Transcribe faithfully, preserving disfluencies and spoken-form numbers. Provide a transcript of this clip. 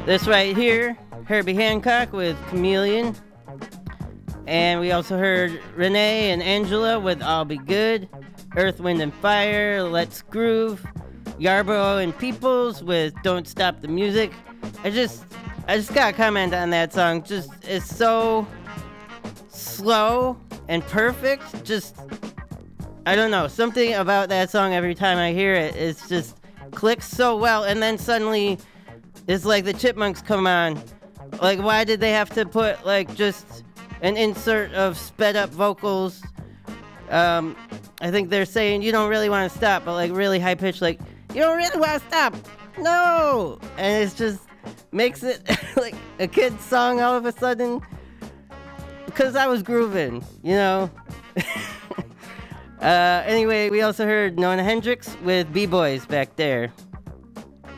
This right here, Herbie Hancock with Chameleon. And we also heard Renee and Angela with I'll Be Good. Earth, Wind and Fire, Let's Groove. Yarborough and Peoples with Don't Stop the Music. I just I just gotta comment on that song. Just it's so slow and perfect. Just I don't know, something about that song every time I hear it, it's just clicks so well, and then suddenly it's like the Chipmunks come on. Like, why did they have to put like just an insert of sped up vocals? Um, I think they're saying you don't really want to stop, but like really high pitched, like you don't really want to stop. No, and it's just makes it like a kid's song all of a sudden. Because I was grooving, you know. uh, anyway, we also heard Nona Hendryx with B-Boys back there.